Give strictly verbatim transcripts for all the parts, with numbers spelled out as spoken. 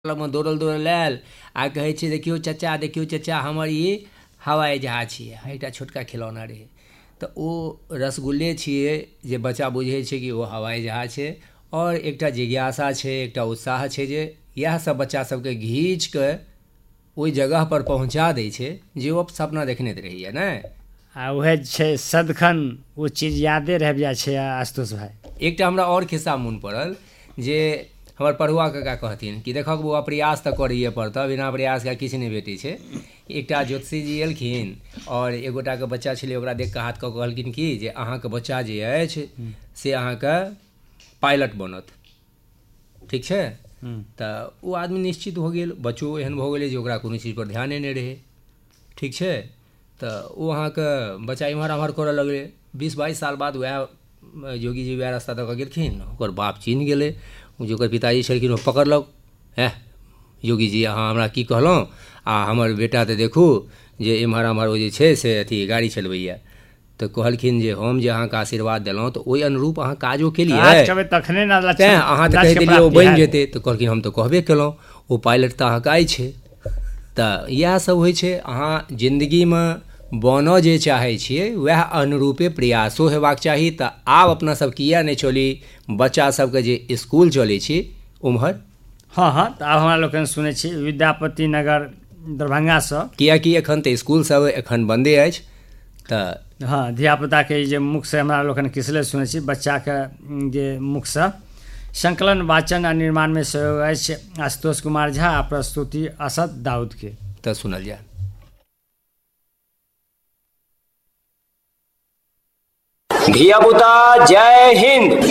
लगमे दौड़ल दौड़ल आयल आ कहै छै देखियौ चचा देखियौ चचा हमर ई हवाई जहाज छियै, एकटा छोटका खिलौना रहै। तऽ ओ रसगुल्ले छियै जे बच्चा बुझै छै कि ओ हवाई जहाज छै, और एकटा जिज्ञासा छै, एकटा उत्साह छै जे इएह सब बच्चा सबके घींच कऽ ओहि जगह पर पहुँचा दै छै जे ओ सपना देखने रहैए ने। आ उहे छै सदखन ओ चीज यादे रह जाइ छै। आशुतोष भाई एकटा हमरा और खिस्सा मोन पड़ल जे हमर पढ़ुआ काका कहथिन कि देखक बौआ प्रयास तऽ करैए पड़तऽ, बिना प्रयासके किछु नहि भेटै छै। एकटा ज्योतिषी जी एलखिन और एक गोटाके बच्चा छलै, ओकरा देख कऽ हाथ कऽ कहलखिन कि जे अहाँके बच्चा जे अछि से अहाँके पायलट बनत, ठीक छै। तऽ ओ आदमी निश्चित हो गेल, बच्चो एहन भऽ गेलै जे ओकरा कोनो चीजपर ध्याने नहि रहै, ठीक छै। तऽ ओ अहाँके बच्चा इम्हर आम्हर करऽ लगलै। बीस बाईस साल बाद वएह योगी जी वएह रास्ता दऽ कऽ गेलखिन, ओकर बाप चिन्ह गेलै, जे ओकर पिताजी छलखिन ओ पकड़लक, एह योगी जी अहाँ हमरा की कहलहुँ, आ हमर बेटा तऽ देखू जे एम्हर आम्हर ओ जे छै से अथी गाड़ी चलबैए। तऽ कहलखिन जे हम जे अहाँके आशीर्वाद देलहुँ तऽ ओहि अनुरूप अहाँ काजो केलियै, तखने ने तेँ अहाँ तऽ कहि देलियै ओ बनि जेतै। तऽ कहलखिन हम तऽ कहबे केलहुँ ओ पायलट तऽ अहाँके आइ छै। तऽ इएह सब होइ छै, अहाँ जिन्दगीमे बनऽ जे चाहै छियै वएह अनुरूपे प्रयासो हेबाक चाही। तऽ आब अपना सब किए नहि चली बच्चा सबके जे इसकुल चलै छी उम्हर। हाँ हाँ तऽ आब हमरा लोकनि सुनै छी विद्यापति नगर दरभंगासँ, किएकि एखन तऽ इसकुल सब एखन बन्दे अछि। तऽ हाँ धियापुताके जे मुखसँ हमरा लोकनि किसले सुनै छी, बच्चाके जे मुखसँ संकलन वाचन आ निर्माणमे सहयोग अछि आशुतोष कुमार झा आ प्रस्तुति असद दाऊदके। तऽ सुनल जाए। धियापुता जय हिंद।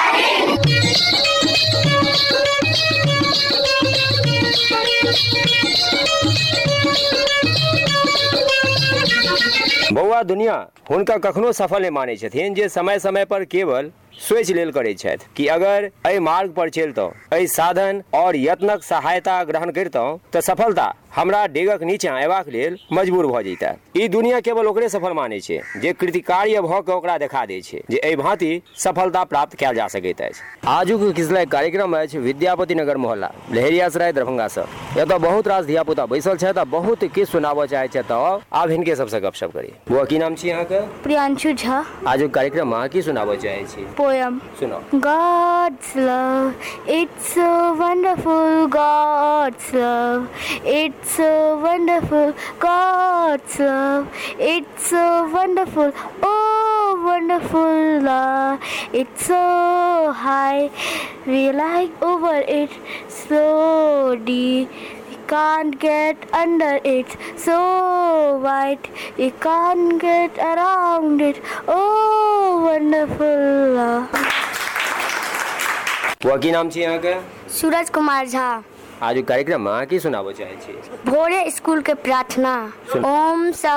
बौआ दुनिया हुनका कखनो सफल नहि मानै छथिन जे समय समय पर केवल सोचि लेल करै छथि कि अगर एहि मार्ग पर चलितौं, एहि साधन और यत्नक सहायता ग्रहण करितौं तऽ सफलता हमरा डेगक नीचाँ अयबाक लेल मजबूर भऽ जैता। ई दुनिया केवल ओकरे सफल मानै छै जे कृतिकार्य भऽ कऽ ओकरा देखा दै छै जे एहि भांति सफलता प्राप्त कयल जा सकैत अछि। आजुक किछुला कार्यक्रम अछि विद्यापति नगर मोहल्ला लहेरियासराय दरभंगासँ। एतऽ बहुत रास धियापुता बैसल छथि आ बहुत किछु सुनाबऽ चाहै छथि। तऽ आब हिनके सबसँ गपशप करी। बौआ की नाम छी अहाँके? प्रियांशु झा। आजुक कार्यक्रम में की सुनाबऽ चाहै छी? पोयम। सुनाओ। God's love, it's so wonderful. God's love, it's so wonderful. God's love, it's so wonderful. Oh, wonderful love, it's so high. We like over it, so deep. We can't get under it, so wide. We can't get around it. Oh, wonderful love. वो की नाम छी अहाँके? सूरज कुमार झा। आज कार्यक्रम में की सुनाबो चाहे छी? भोरे स्कूल के प्रार्थना। ओम सा